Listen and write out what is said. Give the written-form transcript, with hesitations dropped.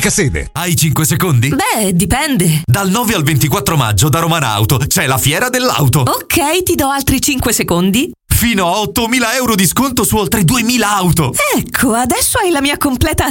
unica sede. Hai 5 secondi? Beh, dipende. Dal 9 al 24 maggio da Romana Auto c'è la fiera dell'auto. Ok, ti do altri 5 secondi. Fino a 8.000 euro di sconto su oltre 2.000 auto. Ecco, adesso hai la mia completa